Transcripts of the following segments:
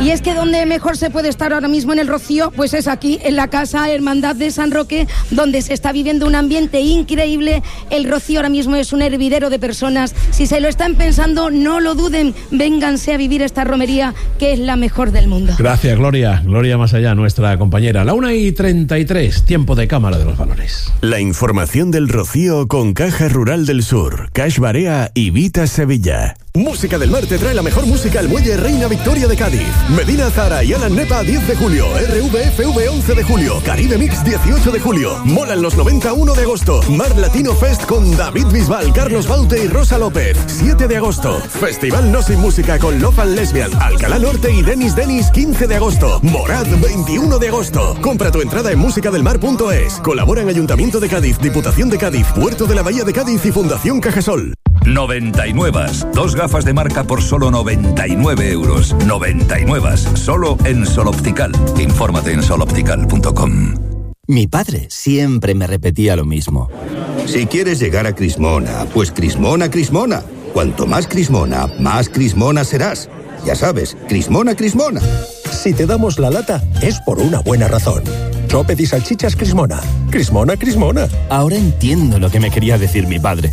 Y es que donde mejor se puede estar ahora mismo en el Rocío, pues es aquí, en la Casa Hermandad de San Roque, donde se está viviendo un ambiente increíble. El Rocío ahora mismo es un hervidero de personas. Si se lo están pensando, no lo duden, vénganse a vivir esta romería, que es la mejor del mundo. Gracias, Gloria más allá, nuestra compañera. La 1:33, tiempo de Cámara de los Valores. La información del Rocío con Caja Rural del Sur, Cash Barea y Vita Sevilla. Música del Mar te trae la mejor música al Muelle Reina Victoria de Cádiz. Medina Zara y Alan Nepa 10 de julio, RVFV 11 de julio, Caribe Mix 18 de julio, Molan los 91 de agosto, Mar Latino Fest con David Bisbal, Carlos Baute y Rosa López 7 de agosto, Festival No Sin Música con Love and Lesbian, Alcalá Norte y Denis 15 de agosto, Morad 21 de agosto. Compra tu entrada en musicadelmar.es. Colaboran Ayuntamiento de Cádiz, Diputación de Cádiz, Puerto de la Bahía de Cádiz y Fundación Cajasol. 99. Dos gafas de marca por solo 99 euros. 99. Solo en Sol Optical. Infórmate en soloptical.com. Mi padre siempre me repetía lo mismo. Si quieres llegar a Crismona, pues Crismona. Cuanto más Crismona serás. Ya sabes, Crismona. Si te damos la lata, es por una buena razón. Chopet y salchichas Crismona. Crismona. Ahora entiendo lo que me quería decir mi padre.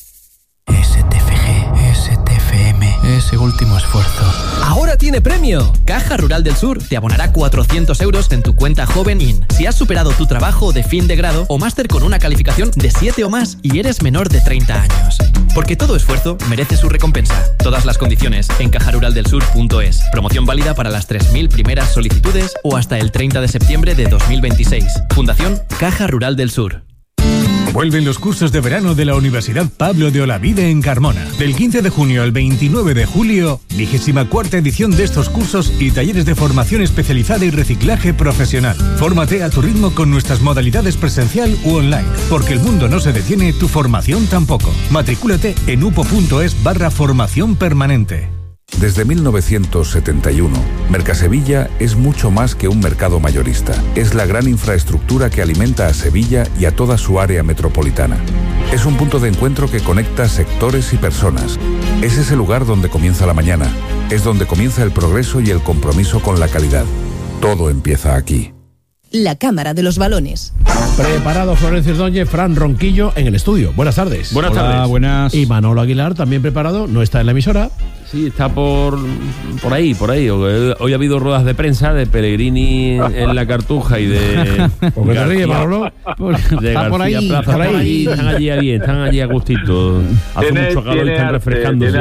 Ese último esfuerzo. ¡Ahora tiene premio! Caja Rural del Sur te abonará 400 euros en tu cuenta Joven In si has superado tu trabajo de fin de grado o máster con una calificación de 7 o más y eres menor de 30 años. Porque todo esfuerzo merece su recompensa. Todas las condiciones en cajaruraldelsur.es. Promoción válida para las 3.000 primeras solicitudes o hasta el 30 de septiembre de 2026. Fundación Caja Rural del Sur. Vuelven los cursos de verano de la Universidad Pablo de Olavide en Carmona. Del 15 de junio al 29 de julio, 24ª edición de estos cursos y talleres de formación especializada y reciclaje profesional. Fórmate a tu ritmo con nuestras modalidades presencial u online, porque el mundo no se detiene, tu formación tampoco. Matricúlate en upo.es/formación permanente. Desde 1971, Mercasevilla es mucho más que un mercado mayorista. Es la gran infraestructura que alimenta a Sevilla y a toda su área metropolitana. Es un punto de encuentro que conecta sectores y personas. Es ese lugar donde comienza la mañana. Es donde comienza el progreso y el compromiso con la calidad. Todo empieza aquí. La Cámara de los Balones. Preparado Florencio Ordóñez, Fran Ronquillo en el estudio. Buenas tardes. Buenas tardes. Buenas. Y Manolo Aguilar también preparado, no está en la emisora. Sí, está por ahí. Hoy ha habido ruedas de prensa de Pellegrini en la Cartuja y de ¿Por qué te ríes, Manolo? De García por ahí, Plaza. por ahí. Están allí a gustito. Hace mucho calor y están refrescándose.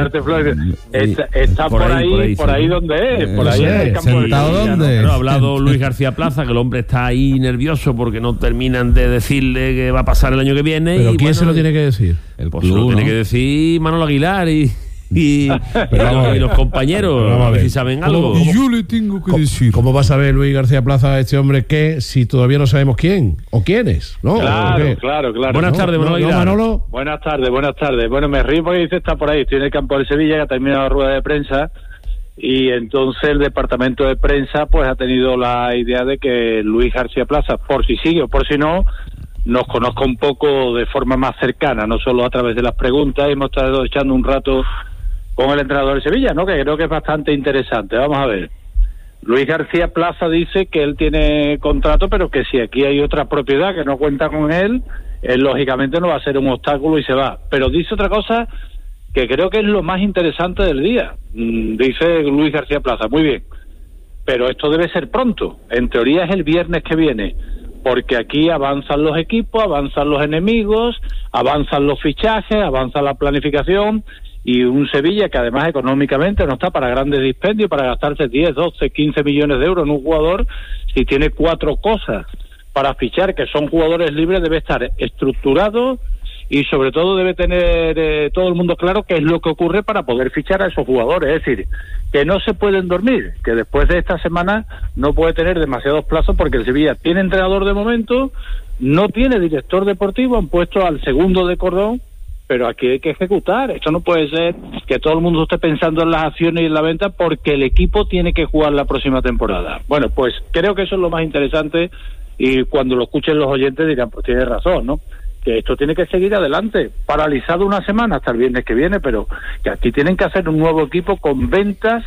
Está por ahí donde es. Por ahí en el campo de ¿dónde? Ha hablado Luis García Plaza, que el hombre está ahí nervioso porque no terminan de decirle qué va a pasar el año que viene. ¿Pero quién se lo tiene que decir? El club, lo tiene que decir Manolo Aguilar y los compañeros, a ver si saben algo. Yo le tengo que decir. ¿Cómo va a saber Luis García Plaza a este hombre que si todavía no sabemos quién o quiénes? ¿No? Claro. Buenas tardes, Manolo. Buenas tardes. Bueno, me río porque dice está por ahí. Estoy en el campo de Sevilla, que ha terminado la rueda de prensa. Y entonces el departamento de prensa pues ha tenido la idea de que Luis García Plaza, por si sigue o por si no, nos conozca un poco de forma más cercana, no solo a través de las preguntas. Hemos estado echando un rato con el entrenador de Sevilla, ¿no? Que creo que es bastante interesante. Vamos a ver. Luis García Plaza dice que él tiene contrato, pero que si aquí hay otra propiedad que no cuenta con él lógicamente no va a ser un obstáculo y se va. Pero dice otra cosa que creo que es lo más interesante del día. Dice Luis García Plaza, muy bien, pero esto debe ser pronto. En teoría es el viernes que viene, porque aquí avanzan los equipos, avanzan los enemigos, avanzan los fichajes, avanza la planificación, y un Sevilla que además económicamente no está para grandes dispendios, para gastarse 10, 12, 15 millones de euros en un jugador. Si tiene 4 cosas para fichar, que son jugadores libres, debe estar estructurado y sobre todo debe tener todo el mundo claro qué es lo que ocurre para poder fichar a esos jugadores. Es decir, que no se pueden dormir, que después de esta semana no puede tener demasiados plazos, porque el Sevilla tiene entrenador de momento, no tiene director deportivo, han puesto al segundo de cordón, pero aquí hay que ejecutar. Esto no puede ser que todo el mundo esté pensando en las acciones y en la venta, porque el equipo tiene que jugar la próxima temporada. Bueno, pues creo que eso es lo más interesante, y cuando lo escuchen los oyentes dirán, pues tiene razón, ¿no? Que esto tiene que seguir adelante, paralizado una semana hasta el viernes que viene, pero que aquí tienen que hacer un nuevo equipo con ventas,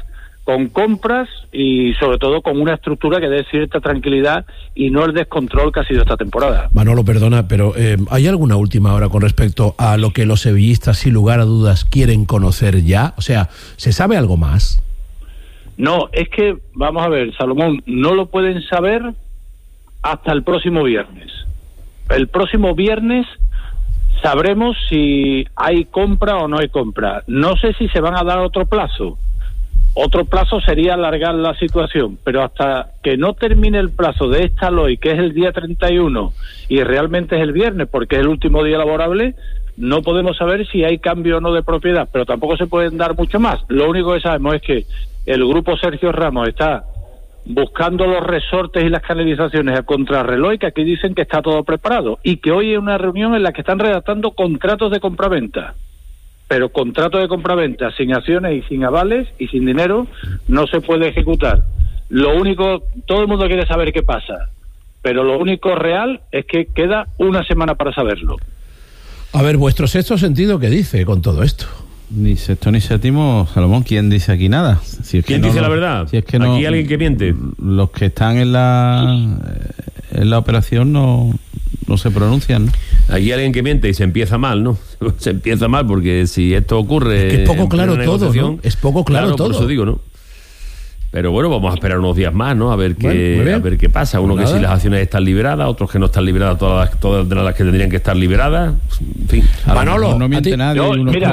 con compras y sobre todo con una estructura que dé cierta tranquilidad y no el descontrol que ha sido esta temporada. Manolo, perdona, pero ¿hay alguna última hora con respecto a lo que los sevillistas, sin lugar a dudas, quieren conocer ya? O sea, ¿se sabe algo más? No, es que, vamos a ver, Salomón, no lo pueden saber hasta el próximo viernes. El próximo viernes sabremos si hay compra o no hay compra. No sé si se van a dar otro plazo. Otro plazo sería alargar la situación, pero hasta que no termine el plazo de esta LOI, que es el día 31, y realmente es el viernes, porque es el último día laborable, no podemos saber si hay cambio o no de propiedad, pero tampoco se pueden dar mucho más. Lo único que sabemos es que el grupo Sergio Ramos está buscando los resortes y las canalizaciones a contrarreloj, que aquí dicen que está todo preparado, y que hoy hay una reunión en la que están redactando contratos de compraventa. Pero contrato de compraventa sin acciones y sin avales y sin dinero no se puede ejecutar. Lo único, todo el mundo quiere saber qué pasa, pero lo único real es que queda una semana para saberlo. A ver, vuestro sexto sentido, ¿qué dice con todo esto? Ni sexto ni séptimo, Salomón, ¿quién dice aquí nada? Si es que ¿quién dice la verdad? Si es que aquí alguien que miente. Los que están en la operación no se pronuncian, ¿no? Aquí alguien que miente y se empieza mal, ¿no? Se empieza mal porque si esto ocurre... Es que es poco claro todo, ¿no? Es poco claro todo. Por eso digo, ¿no? Pero bueno, vamos a esperar unos días más, ¿no? A ver qué pasa. Uno que si las acciones están liberadas, otros que no están liberadas, todas las que tendrían que estar liberadas. En fin. Manolo, no miente nadie.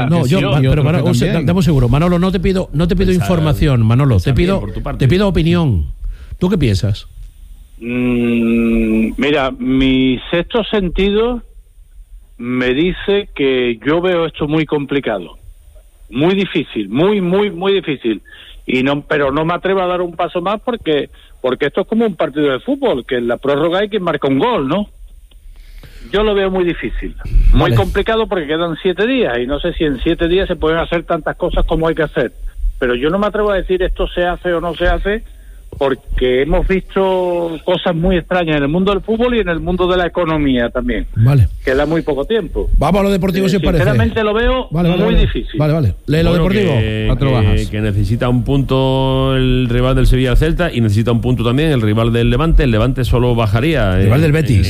Dame seguro. Manolo, no te pido información, Manolo. Te pido opinión. ¿Tú qué piensas? Mira, mi sexto sentido me dice que yo veo esto muy complicado, muy difícil, muy difícil, pero no me atrevo a dar un paso más porque esto es como un partido de fútbol, que en la prórroga hay quien marca un gol, ¿no? Yo lo veo muy difícil, muy complicado porque quedan 7 días y no sé si en 7 días se pueden hacer tantas cosas como hay que hacer, pero yo no me atrevo a decir esto se hace o no se hace, porque hemos visto cosas muy extrañas en el mundo del fútbol y en el mundo de la economía también. Vale. Queda muy poco tiempo. Vamos a lo deportivo, si parece. Sinceramente lo veo muy difícil. Vale. Lee lo deportivo. Que necesita un punto el rival del Sevilla, el Celta, y necesita un punto también el rival del Levante. El Levante solo bajaría. El rival del Betis.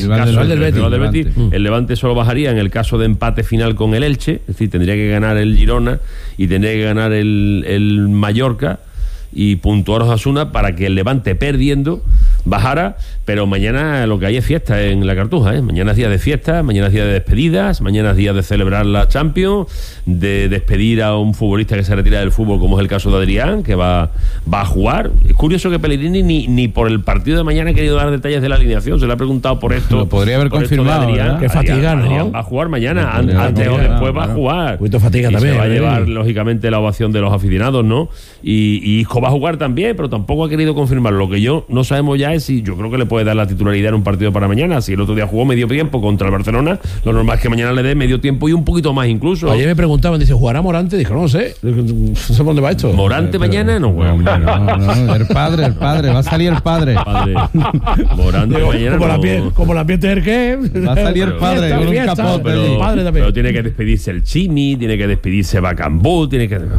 El Levante solo bajaría en el caso de empate final con el Elche. Es decir, tendría que ganar el Girona y tendría que ganar el Mallorca y puntuar Osasuna para que el Levante, perdiendo, bajara. Pero mañana lo que hay es fiesta en la Cartuja, ¿eh? Mañana es día de fiesta, mañana es día de despedidas, mañana es día de celebrar la Champions, de despedir a un futbolista que se retira del fútbol, como es el caso de Adrián, que va a jugar. Es curioso que Pellegrini ni por el partido de mañana ha querido dar detalles de la alineación. Se le ha preguntado por esto. Lo podría haber confirmado, Adrián. Qué fatiga, ¿no? Adrián va a jugar mañana, antes o después va a jugar. Un poquito fatiga también. Se va a llevar, lógicamente, la ovación de los aficionados, ¿no? Y Isco va a jugar también, pero tampoco ha querido confirmarlo. Lo que no sabemos ya es si yo creo que le puede dar la titularidad en un partido para mañana. Si el otro día jugó medio tiempo contra el Barcelona, lo normal es que mañana le dé medio tiempo y un poquito más incluso. Ayer me preguntaban, dice, ¿jugará Morante? Dije, no sé dónde va esto. Morante mañana no juega. No, el padre, va a salir el padre. Morante mañana como la piel de qué. Va a salir el padre con un capote. Pero tiene que despedirse el Chimi, tiene que despedirse Bacambú,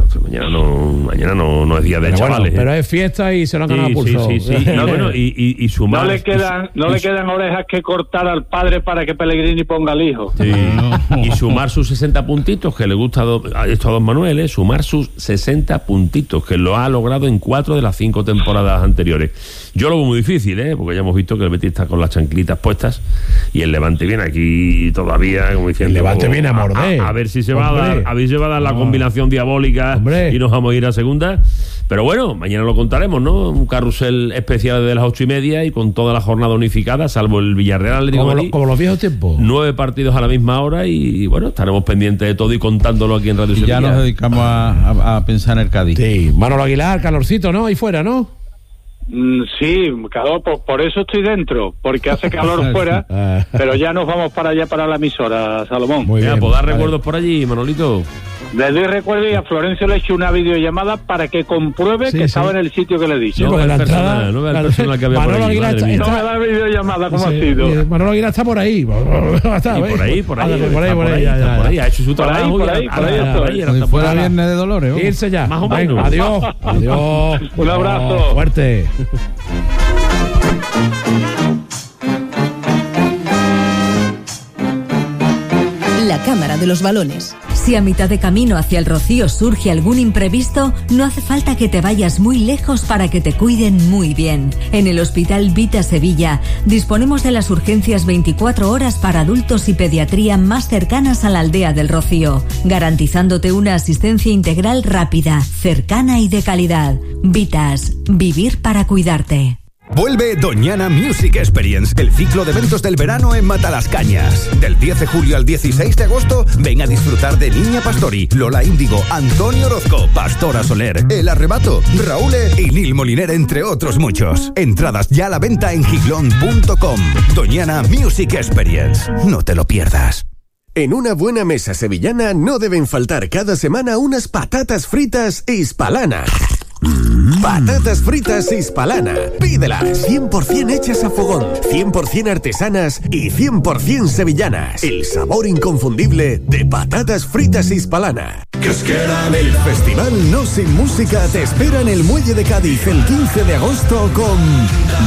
mañana no es día de chavales. Pero es fiesta y se lo han ganado a pulso. Sí. Y sumar. No le quedan orejas que cortar al padre para que Pellegrini ponga al hijo. Sí. Y sumar sus 60 puntitos, que le gusta esto a Don Manuel, sumar sus 60 puntitos, que lo ha logrado en 4 de las 5 temporadas anteriores. Yo lo veo muy difícil, porque ya hemos visto que el Betis está con las chanclitas puestas y el Levante viene aquí todavía, como diciendo, el Levante viene a morder. A ver si se va a dar la combinación diabólica y nos vamos a ir a segunda. Pero bueno, mañana lo contaremos, ¿no? Un carrusel especial de las 8:30 y con toda la jornada unificada, salvo el Villarreal. Como los viejos tiempos. 9 partidos a la misma hora y bueno, estaremos pendientes de todo y contándolo aquí en Radio Sevilla. Ya nos dedicamos a pensar en el Cádiz. Sí, Manolo Aguilar, calorcito, ¿no? Ahí fuera, ¿no? Sí, calor, por eso estoy dentro, porque hace calor fuera, pero ya nos vamos para allá, para la emisora, Salomón. Muy bien, pues dar recuerdos por allí, Manolito. Le doy recuerdo y a Florencio le he hecho una videollamada para que compruebe que estaba en el sitio que le he dicho. Sí, porque la entrada, no vea el personal que había por ahí. No me da videollamada, ¿cómo ha sido? Manolo Aguilar está por ahí. Está, por ahí. Por ahí, ha hecho su trabajo. Por ahí. Si fuera Viernes de Dolores. Irse ya. Más o menos. Adiós. Un abrazo. Fuerte. La Cámara de los Balones. Si a mitad de camino hacia el Rocío surge algún imprevisto, no hace falta que te vayas muy lejos para que te cuiden muy bien. En el Hospital Vita Sevilla disponemos de las urgencias 24 horas para adultos y pediatría más cercanas a la aldea del Rocío, garantizándote una asistencia integral rápida, cercana y de calidad. Vitas, vivir para cuidarte. Vuelve Doñana Music Experience, el ciclo de eventos del verano en Matalascañas. Del 10 de julio al 16 de agosto, ven a disfrutar de Niña Pastori, Lola Índigo, Antonio Orozco, Pastora Soler, El Arrebato, Raúl y Nil Moliner, entre otros muchos. Entradas ya a la venta en giglón.com. Doñana Music Experience. No te lo pierdas. En una buena mesa sevillana no deben faltar cada semana unas patatas fritas Hispalana. Patatas fritas Hispalana. Pídelas. 100% hechas a fogón, 100% artesanas y 100% sevillanas. El sabor inconfundible de patatas fritas Hispalana. El Festival No Sin Música te espera en el Muelle de Cádiz el 15 de agosto con